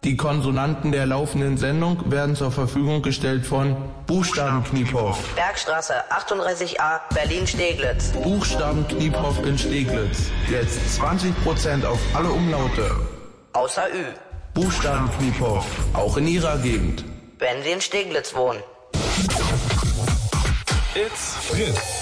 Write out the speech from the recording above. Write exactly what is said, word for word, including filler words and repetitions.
Die Konsonanten der laufenden Sendung werden zur Verfügung gestellt von Buchstabenkniepoff. Bergstraße achtunddreißig a, Berlin-Steglitz. Buchstabenkniepoff in Steglitz. Jetzt zwanzig Prozent auf alle Umlaute. Außer Ü. Buchstabenkniepoff, auch in Ihrer Gegend. Wenn Sie in Steglitz wohnen. It's Fritz.